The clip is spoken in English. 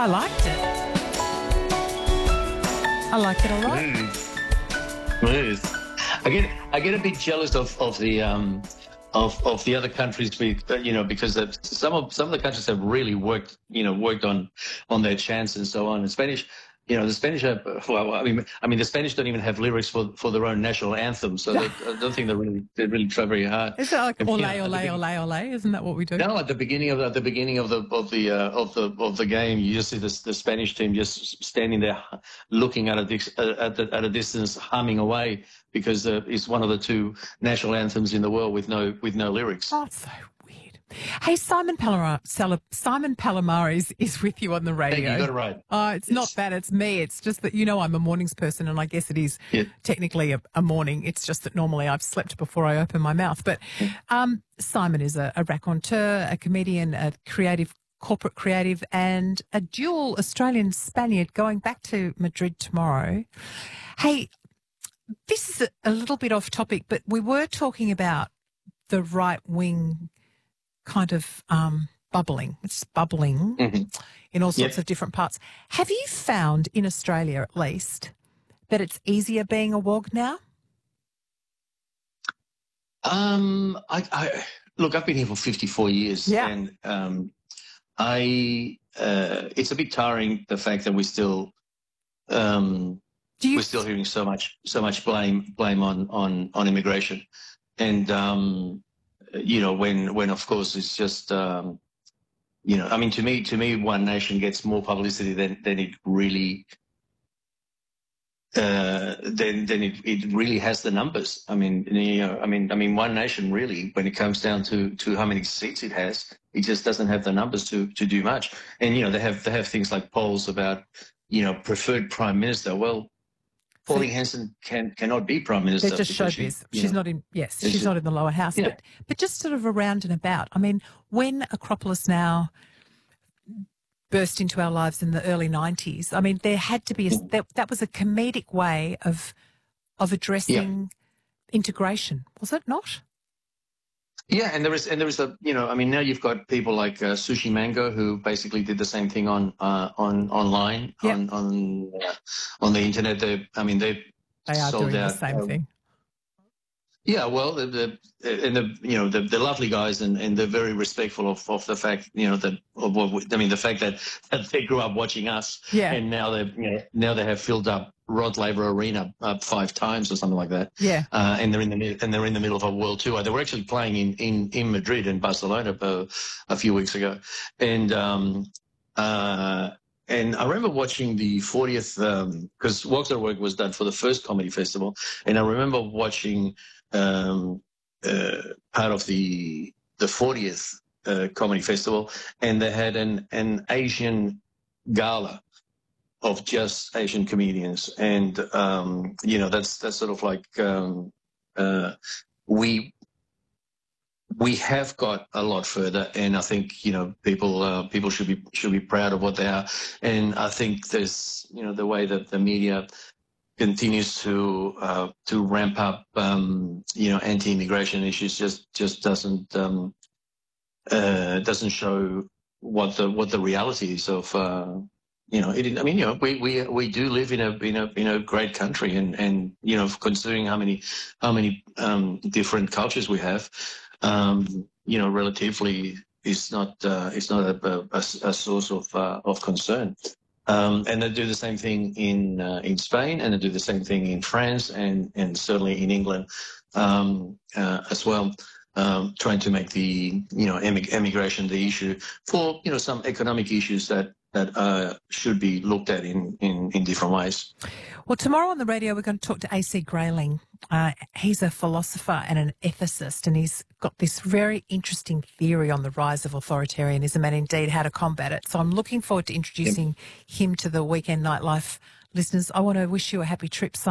I liked it. I like it a lot. Smooth. I get a bit jealous of the other countries, because some of the countries have really worked on their chants and so on. In Spanish, the Spanish have, the Spanish don't even have lyrics for their own national anthem, so I don't think they really try very hard. Is it like ole, ole, ole, ole? Isn't that what we do? No, at the beginning of the game, you just see the Spanish team just standing there, looking at a distance, humming away, because it's one of the two national anthems in the world with no lyrics. Oh, so weird. Hey, Simon Palomares is with you on the radio. Hey, you got it right. It's not that, it's me. It's just that, I'm a mornings person, and I guess it is technically a morning. It's just that normally I've slept before I open my mouth. But Simon is a raconteur, a comedian, a corporate creative, and a dual Australian Spaniard going back to Madrid tomorrow. Hey, this is a little bit off topic, but we were talking about the right-wing kind of bubbling. It's bubbling in all sorts of different parts. Have you found, in Australia at least, that it's easier being a wog now? Look, I've been here for 54 years, and it's a bit tiring, the fact that we're still hearing so much blame on immigration, and when of course it's just to me One Nation gets more publicity than it really it really has the numbers. One Nation really, when it comes down to how many seats it has, it just doesn't have the numbers to do much. And they have things like polls about preferred prime minister. Well, Pauline Hanson cannot be prime minister. They're just showbiz. She's not in. Yes, she's not in the lower house. But just sort of around and about. When Acropolis Now burst into our lives in the early 90s, there had to be that was a comedic way of addressing integration, was it not? Yeah, and there is now you've got people like Sushi Mango, who basically did the same thing online on the internet. They are sold doing out the same thing. Yeah, well, the lovely guys, and they're very respectful of the fact the fact that they grew up watching us, and now they have filled up Rod Laver Arena 5 times or something like that. Yeah, and they're in the middle of a world tour. They were actually playing in Madrid and Barcelona a few weeks ago, and I remember watching the 40th, because Wogs at Work was done for the first comedy festival, and I remember watching part of the 40th comedy festival, and they had an Asian gala of just Asian comedians, and that's sort of like we have got a lot further, and I think people should be proud of what they are. And I think there's the way that the media continues to ramp up anti-immigration issues just doesn't show what the reality is of we do live in a great country, and considering how many different cultures we have, relatively it's not a source of concern. And they do the same thing in Spain, and they do the same thing in France, and certainly in England as well. Trying to make the immigration the issue for some economic issues that should be looked at in different ways. Well, tomorrow on the radio we're going to talk to AC Grayling. He's a philosopher and an ethicist, and he's got this very interesting theory on the rise of authoritarianism and indeed how to combat it. So I'm looking forward to introducing him to the Weekend Nightlife listeners. I want to wish you a happy trip, Simon.